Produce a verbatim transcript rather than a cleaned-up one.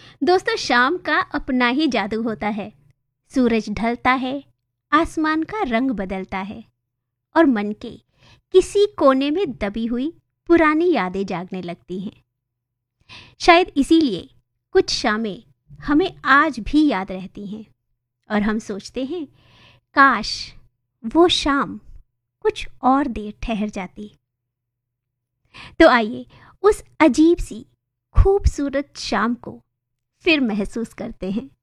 दोस्तों, शाम का अपना ही जादू होता है। सूरज ढलता है, आसमान का रंग बदलता है और मन के किसी कोने में दबी हुई पुरानी यादें जागने लगती हैं। शायद इसीलिए कुछ शामें हमें आज भी याद रहती हैं और हम सोचते हैं, काश वो शाम कुछ और देर ठहर जाती। तो आइए उस अजीब सी खूबसूरत शाम को फिर महसूस करते हैं।